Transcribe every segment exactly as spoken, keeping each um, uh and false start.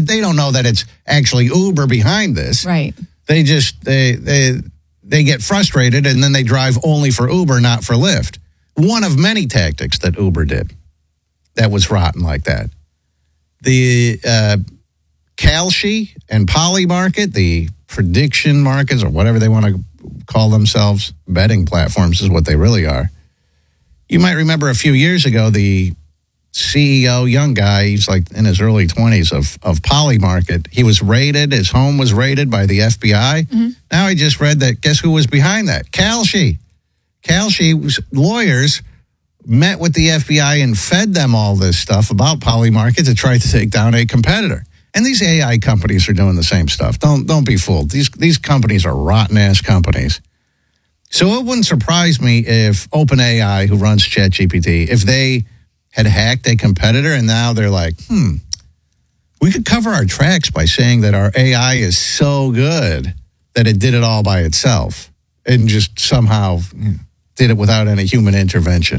but they don't know that it's actually Uber behind this. Right. They just, they, they, they get frustrated and then they drive only for Uber, not for Lyft. One of many tactics that Uber did that was rotten like that. The uh, Kalshi and Polymarket, the prediction markets or whatever they want to call themselves, betting platforms is what they really are. You might remember a few years ago, the C E O, young guy, he's like in his early twenties of, of Polymarket. He was raided. His home was raided by the F B I. Mm-hmm. Now I just read that, guess who was behind that? Kalshi. Kalshi's lawyers met with the F B I and fed them all this stuff about Polymarket to try to take down a competitor. And these A I companies are doing the same stuff. Don't don't be fooled. These these companies are rotten-ass companies. So it wouldn't surprise me if OpenAI, who runs ChatGPT, if they had hacked a competitor and now they're like, hmm, we could cover our tracks by saying that our A I is so good that it did it all by itself and just somehow you know, did it without any human intervention.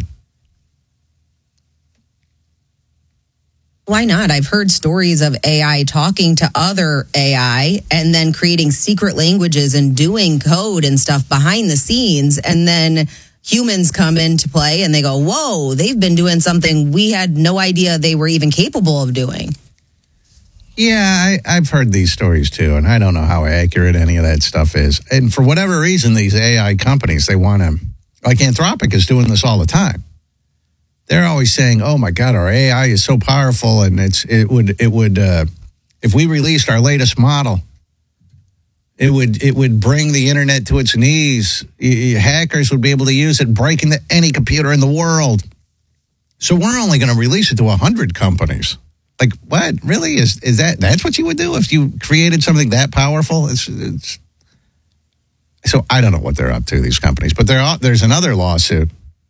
Why not? I've heard stories of A I talking to other A I and then creating secret languages and doing code and stuff behind the scenes. And then humans come into play and they go, whoa, they've been doing something we had no idea they were even capable of doing. Yeah, I, I've heard these stories too, and I don't know how accurate any of that stuff is. And for whatever reason, these A I companies, they want to, like Anthropic is doing this all the time. They're always saying, "Oh my God, our A I is so powerful, and it's it would it would uh, if we released our latest model, it would it would bring the internet to its knees. Hackers would be able to use it, break into any computer in the world. So we're only going to release it to a hundred companies. Like what? Really? Is is that that's what you would do if you created something that powerful? It's it's so I don't know what they're up to, these companies, but there are, there's another lawsuit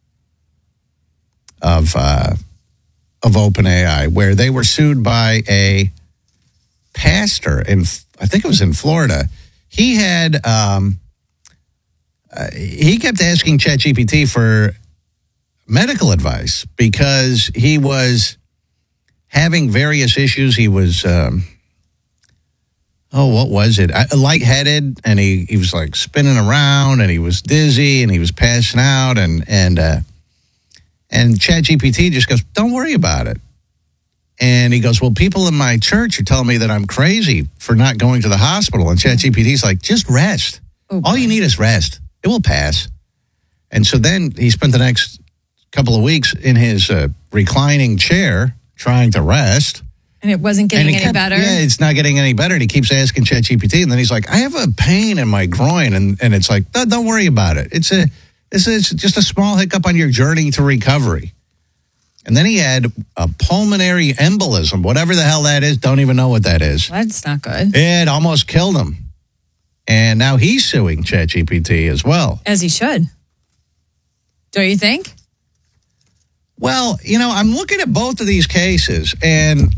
of uh, of OpenAI where they were sued by a pastor in, I think it was in Florida. He had um, uh, he kept asking ChatGPT for medical advice because he was having various issues. He was um, oh, what was it? I, lightheaded, and he he was like spinning around, and he was dizzy, and he was passing out, and and. Uh, And ChatGPT just goes, don't worry about it. And he goes, well, people in my church are telling me that I'm crazy for not going to the hospital. And ChatGPT's like, just rest. Oh, all you need is rest. It will pass. And so then he spent the next couple of weeks in his uh, reclining chair trying to rest. And it wasn't getting any kept, better? Yeah, it's not getting any better. And he keeps asking ChatGPT. And then he's like, I have a pain in my groin. And, and it's like, don't, don't worry about it. It's a... This is just a small hiccup on your journey to recovery. And then he had a pulmonary embolism, whatever the hell that is. Don't even know what that is. That's not good. It almost killed him. And now he's suing ChatGPT as well. As he should. Don't you think? Well, you know, I'm looking at both of these cases, and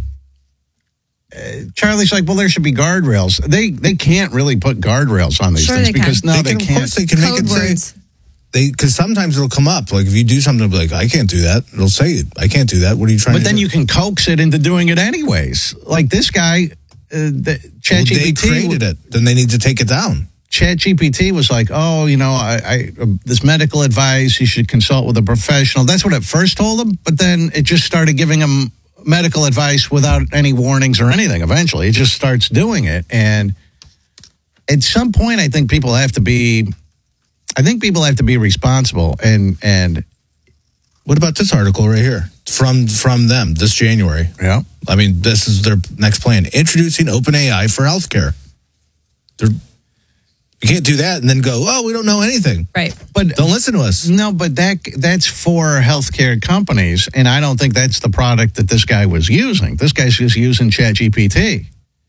uh, Charlie's like, well, there should be guardrails. They they can't really put guardrails on these sure things they because can. no, they, they can, can't. Of course they can Code make it words. say... They because sometimes it'll come up. Like if you do something, it'll be like, I can't do that. It'll say it. I can't do that. What are you trying but to do? But then you can coax it into doing it anyways. Like this guy, uh, the ChatGPT. Well, they created it. Then they need to take it down. ChatGPT was like, oh, you know, I, I uh, this medical advice, you should consult with a professional. That's what it first told him. But then it just started giving him medical advice without any warnings or anything. Eventually, it just starts doing it. And at some point, I think people have to be... I think people have to be responsible, and and what about this article right here from from them this January? Yeah, I mean this is their next plan: introducing OpenAI for healthcare. They're, you can't do that and then go, oh, we don't know anything, right? But don't listen to us. No, but that that's for healthcare companies, and I don't think that's the product that this guy was using. This guy's just using ChatGPT.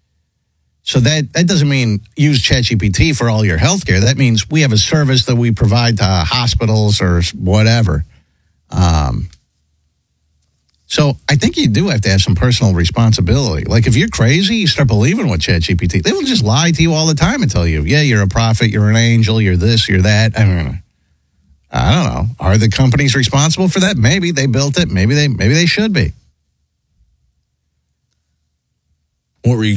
So that, that doesn't mean use ChatGPT for all your healthcare. That means we have a service that we provide to hospitals or whatever. Um, so I think you do have to have some personal responsibility. Like if you're crazy, you start believing what ChatGPT. They will just lie to you all the time and tell you, yeah, you're a prophet, you're an angel, you're this, you're that. I mean, I don't know. Are the companies responsible for that? Maybe they built it. Maybe they maybe they should be. What were you